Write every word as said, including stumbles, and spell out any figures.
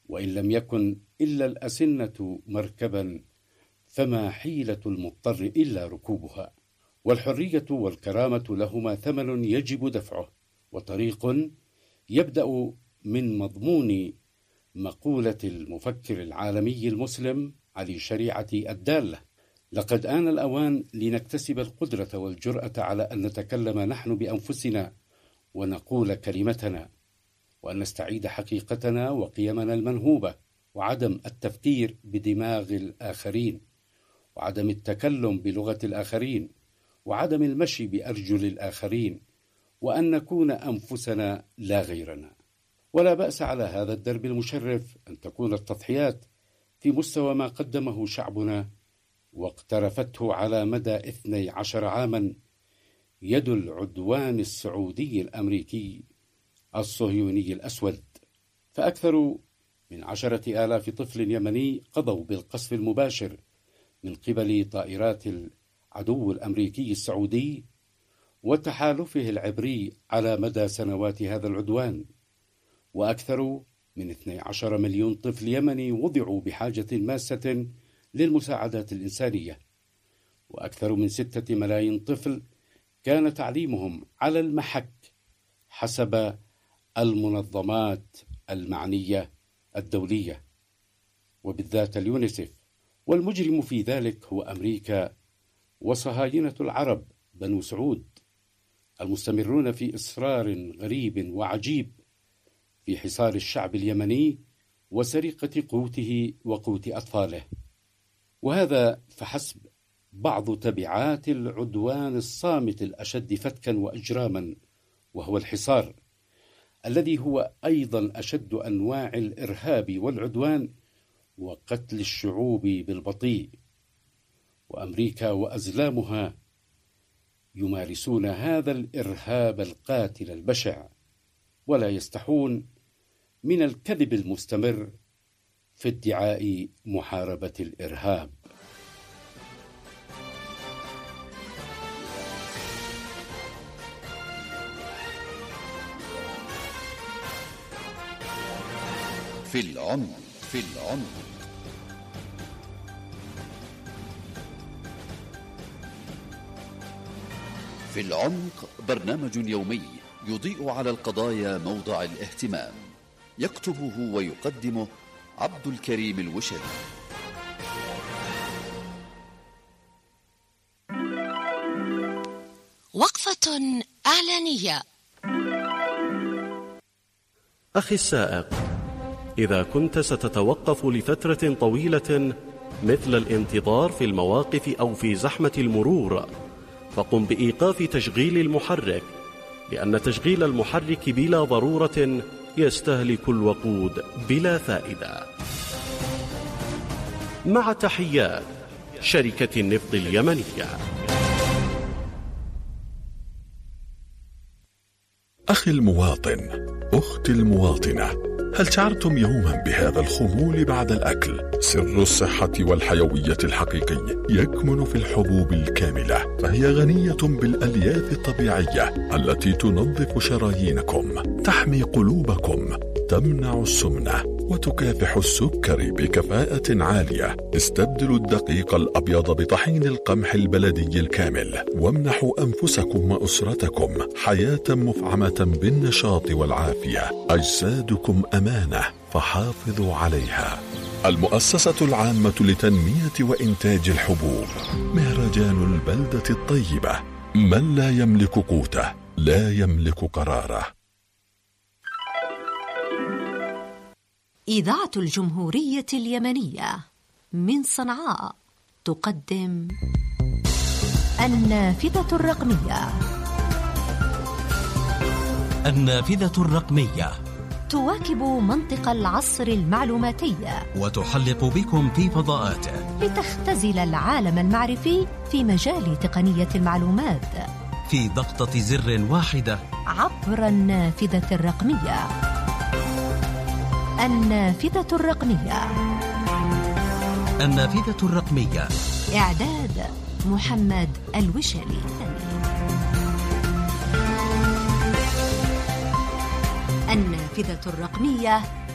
وإن لم يكن إلا الأسنة مركبا فما حيلة المضطر إلا ركوبها. والحرية والكرامة لهما ثمن يجب دفعه، وطريق يبدأ من مضمون مقولة المفكر العالمي المسلم علي شريعة الدالة: لقد آن الأوان لنكتسب القدرة والجرأة على أن نتكلم نحن بأنفسنا ونقول كلمتنا، وأن نستعيد حقيقتنا وقيمنا المنهوبة، وعدم التفكير بدماغ الآخرين، وعدم التكلم بلغة الآخرين، وعدم المشي بأرجل الآخرين، وأن نكون أنفسنا لا غيرنا. ولا بأس على هذا الدرب المشرف أن تكون التضحيات في مستوى ما قدمه شعبنا واقترفته على مدى اثني عشر عاما يد العدوان السعودي الأمريكي الصهيوني الأسود. فأكثر من عشرة آلاف طفل يمني قضوا بالقصف المباشر من قبل طائرات العدو الأمريكي السعودي وتحالفه العبري على مدى سنوات هذا العدوان، وأكثر من اثني عشر مليون طفل يمني وضعوا بحاجة ماسة للمساعدات الإنسانية، وأكثر من ستة ملايين طفل كان تعليمهم على المحك حسب المنظمات المعنية الدولية وبالذات اليونيسف. والمجرم في ذلك هو أمريكا وصهاينة العرب بنو سعود المستمرون في إصرار غريب وعجيب في حصار الشعب اليمني وسرقة قوته وقوت أطفاله. وهذا فحسب بعض تبعات العدوان الصامت الأشد فتكا وإجراما، وهو الحصار الذي هو أيضا أشد أنواع الإرهاب والعدوان وقتل الشعوب بالبطيء. وأمريكا وأزلامها يمارسون هذا الإرهاب القاتل البشع، ولا يستحون من الكذب المستمر في ادعاء محاربة الإرهاب. في العمق في العمق في العمق برنامج يومي يضيء على القضايا موضع الاهتمام، يكتبه ويقدمه عبد الكريم الوشري. وقفة إعلانية. أخي السائق، إذا كنت ستتوقف لفترة طويلة مثل الانتظار في المواقف أو في زحمة المرور، فقم بإيقاف تشغيل المحرك، لأن تشغيل المحرك بلا ضرورة يستهلك الوقود بلا فائدة. مع تحيات شركة النفط اليمنية. أخي المواطن، أختي المواطنة، هل شعرتم يوما بهذا الخمول بعد الأكل؟ سر الصحة والحيوية الحقيقي يكمن في الحبوب الكاملة، فهي غنية بالألياف الطبيعية التي تنظف شرايينكم، تحمي قلوبكم، تمنع السمنة، وتكافح السكر بكفاءة عالية. استبدلوا الدقيق الأبيض بطحين القمح البلدي الكامل، وامنحوا أنفسكم وأسرتكم حياة مفعمة بالنشاط والعافية. أجسادكم أمانة، فحافظوا عليها. المؤسسة العامة لتنمية وإنتاج الحبوب، مهرجان البلدة الطيبة. من لا يملك قوته لا يملك قراره. إذاعة الجمهورية اليمنية من صنعاء تقدم النافذة الرقمية. النافذة الرقمية تواكب منطق العصر المعلوماتي وتحلق بكم في فضاءاته لتختزل العالم المعرفي في مجال تقنية المعلومات في ضغطة زر واحدة عبر النافذة الرقمية. النافذة الرقمية. النافذة الرقمية. إعداد محمد الوشلي. النافذة الرقمية